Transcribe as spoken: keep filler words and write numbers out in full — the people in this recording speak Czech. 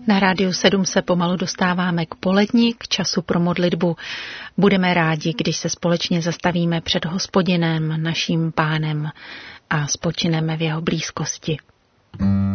Na Rádiu sedm se pomalu dostáváme k poledni, k času pro modlitbu. Budeme rádi, když se společně zastavíme před Hospodinem, naším Pánem, a spočineme v jeho blízkosti.